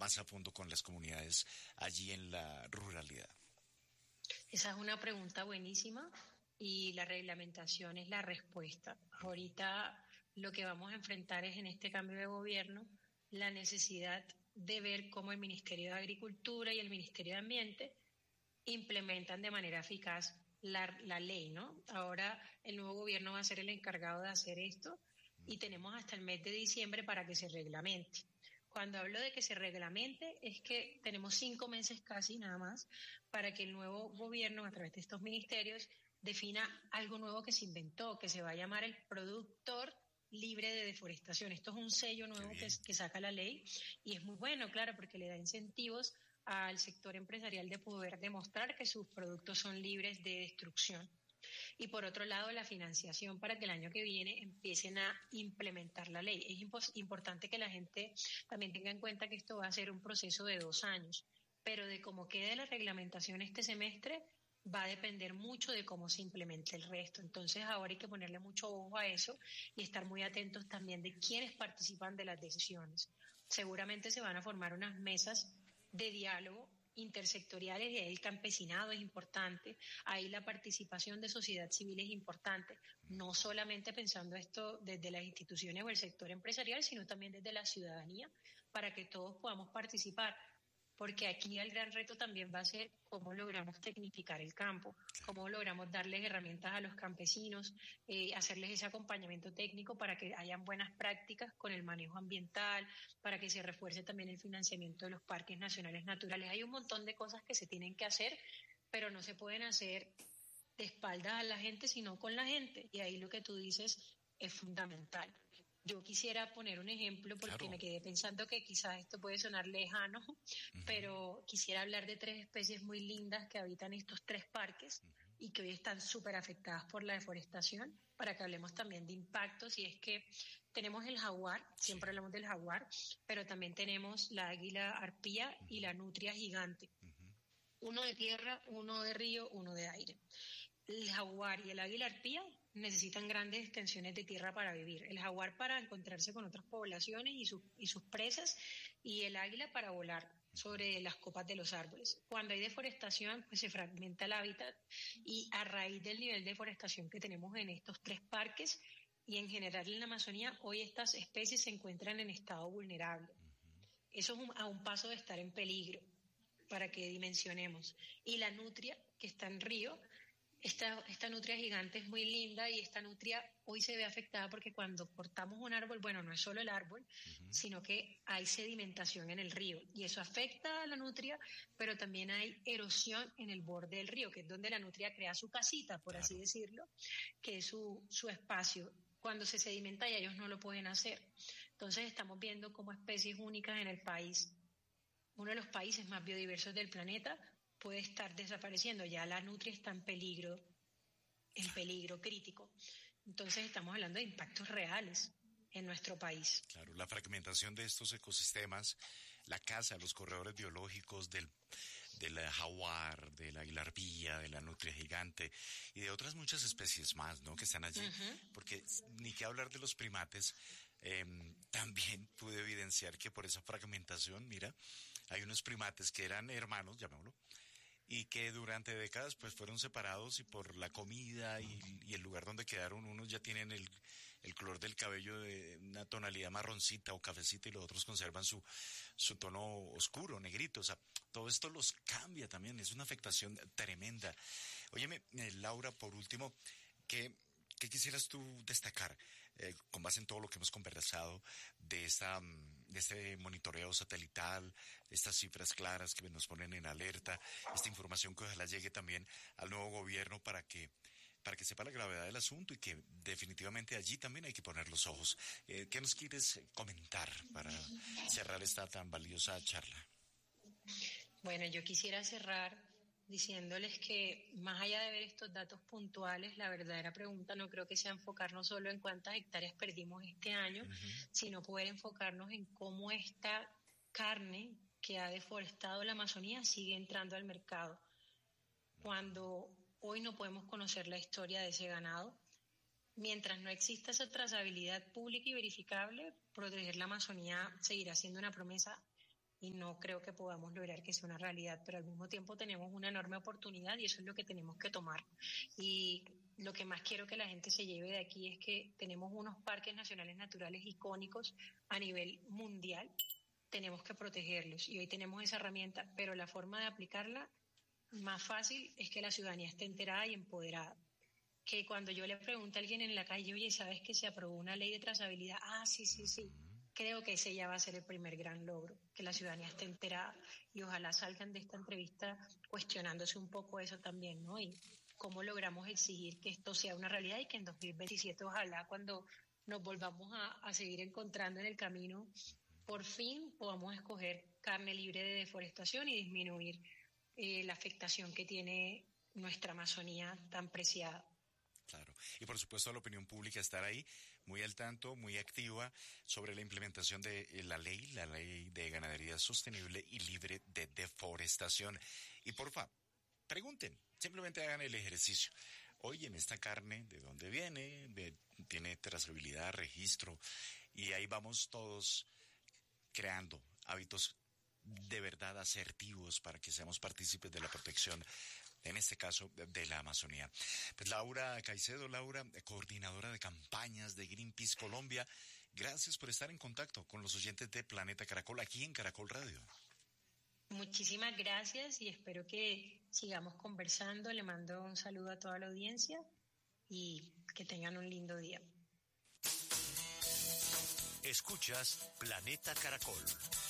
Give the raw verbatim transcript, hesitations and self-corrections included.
más a fondo con las comunidades allí en la ruralidad? Esa es una pregunta buenísima y la reglamentación es la respuesta. Ahorita lo que vamos a enfrentar es en este cambio de gobierno la necesidad de ver cómo el Ministerio de Agricultura y el Ministerio de Ambiente implementan de manera eficaz la, la ley, ¿no? Ahora el nuevo gobierno va a ser el encargado de hacer esto y tenemos hasta el mes de diciembre para que se reglamente. Cuando hablo de que se reglamente es que tenemos cinco meses casi nada más para que el nuevo gobierno a través de estos ministerios defina algo nuevo que se inventó, que se va a llamar el productor libre de deforestación. Esto es un sello nuevo que, que saca la ley y es muy bueno, claro, porque le da incentivos al sector empresarial de poder demostrar que sus productos son libres de destrucción. Y por otro lado, la financiación para que el año que viene empiecen a implementar la ley. Es impo- importante que la gente también tenga en cuenta que esto va a ser un proceso de dos años, pero de cómo quede la reglamentación este semestre va a depender mucho de cómo se implemente el resto. Entonces ahora hay que ponerle mucho ojo a eso y estar muy atentos también de quiénes participan de las decisiones. Seguramente se van a formar unas mesas de diálogo intersectoriales y ahí el campesinado es importante, ahí la participación de sociedad civil es importante, no solamente pensando esto desde las instituciones o el sector empresarial, sino también desde la ciudadanía, para que todos podamos participar. Porque aquí el gran reto también va a ser cómo logramos tecnificar el campo, cómo logramos darles herramientas a los campesinos, eh, hacerles ese acompañamiento técnico para que hayan buenas prácticas con el manejo ambiental, para que se refuerce también el financiamiento de los parques nacionales naturales. Hay un montón de cosas que se tienen que hacer, pero no se pueden hacer de espaldas a la gente, sino con la gente. Y ahí lo que tú dices es fundamental. Yo quisiera poner un ejemplo porque Claro. me quedé pensando que quizás esto puede sonar lejano, uh-huh. pero quisiera hablar de tres especies muy lindas que habitan estos tres parques uh-huh. y que hoy están súper afectadas por la deforestación, para que hablemos también de impactos. Y es que tenemos el jaguar, siempre sí. hablamos del jaguar, pero también tenemos la águila arpía uh-huh. y la nutria gigante. Uh-huh. Uno de tierra, uno de río, uno de aire. El jaguar y el águila arpía necesitan grandes extensiones de tierra para vivir. El jaguar para encontrarse con otras poblaciones y, su, y sus presas, y el águila para volar sobre las copas de los árboles. Cuando hay deforestación, pues se fragmenta el hábitat, y a raíz del nivel de deforestación que tenemos en estos tres parques y en general en la Amazonía, hoy estas especies se encuentran en estado vulnerable. Eso es un, a un paso de estar en peligro, para que dimensionemos. Y la nutria, que está en río, Esta, esta nutria gigante es muy linda, y esta nutria hoy se ve afectada porque cuando cortamos un árbol, bueno, no es solo el árbol, uh-huh. sino que hay sedimentación en el río, y eso afecta a la nutria, pero también hay erosión en el borde del río, que es donde la nutria crea su casita, por claro. así decirlo, que es su, su espacio. Cuando se sedimenta ya ellos no lo pueden hacer. Entonces estamos viendo como especies únicas en el país, uno de los países más biodiversos del planeta, puede estar desapareciendo. Ya la nutria está en peligro, en peligro crítico. Entonces estamos hablando de impactos reales en nuestro país. Claro, la fragmentación de estos ecosistemas, la caza, los corredores biológicos del, del jaguar, de la águila arpía, de la nutria gigante y de otras muchas especies más, ¿no?, que están allí. Uh-huh. Porque ni que hablar de los primates, eh, también pude evidenciar que por esa fragmentación, mira, hay unos primates que eran hermanos, llamémoslo, y que durante décadas pues fueron separados, y por la comida y, y el lugar donde quedaron, unos ya tienen el, el color del cabello de una tonalidad marroncita o cafecita, y los otros conservan su, su tono oscuro, negrito. O sea, todo esto los cambia también, es una afectación tremenda. Óyeme, eh, Laura, por último, que... ¿qué quisieras tú destacar, eh, con base en todo lo que hemos conversado, de esta, de este monitoreo satelital, estas cifras claras que nos ponen en alerta, esta información que ojalá llegue también al nuevo gobierno para que, para que sepa la gravedad del asunto, y que definitivamente allí también hay que poner los ojos? Eh, ¿Qué nos quieres comentar para cerrar esta tan valiosa charla? Bueno, yo quisiera cerrar diciéndoles que más allá de ver estos datos puntuales, la verdadera pregunta no creo que sea enfocarnos solo en cuántas hectáreas perdimos este año, uh-huh. sino poder enfocarnos en cómo esta carne que ha deforestado la Amazonía sigue entrando al mercado. Cuando hoy no podemos conocer la historia de ese ganado, mientras no exista esa trazabilidad pública y verificable, proteger la Amazonía seguirá siendo una promesa y no creo que podamos lograr que sea una realidad, pero al mismo tiempo tenemos una enorme oportunidad y eso es lo que tenemos que tomar. Y lo que más quiero que la gente se lleve de aquí es que tenemos unos parques nacionales naturales icónicos a nivel mundial, tenemos que protegerlos y hoy tenemos esa herramienta, pero la forma de aplicarla más fácil es que la ciudadanía esté enterada y empoderada. Que cuando yo le pregunto a alguien en la calle, oye, ¿sabes que se aprobó una ley de trazabilidad? Ah, sí, sí, sí. Creo que ese ya va a ser el primer gran logro, que la ciudadanía esté enterada y ojalá salgan de esta entrevista cuestionándose un poco eso también, ¿no? Y cómo logramos exigir que esto sea una realidad y que en dos mil veintisiete ojalá cuando nos volvamos a, a seguir encontrando en el camino, por fin podamos escoger carne libre de deforestación y disminuir eh, la afectación que tiene nuestra Amazonía tan preciada. Claro. Y por supuesto la opinión pública estar ahí muy al tanto, muy activa sobre la implementación de la ley, la ley de ganadería sostenible y libre de deforestación. Y porfa, pregunten, simplemente hagan el ejercicio. Oye, en esta carne, ¿de dónde viene? De, ¿tiene trazabilidad, registro? Y ahí vamos todos creando hábitos de verdad asertivos para que seamos partícipes de la protección, en este caso, de la Amazonía. Pues Laura Caicedo, Laura, coordinadora de campañas de Greenpeace Colombia, gracias por estar en contacto con los oyentes de Planeta Caracol aquí en Caracol Radio. Muchísimas gracias y espero que sigamos conversando. Le mando un saludo a toda la audiencia y que tengan un lindo día. Escuchas Planeta Caracol.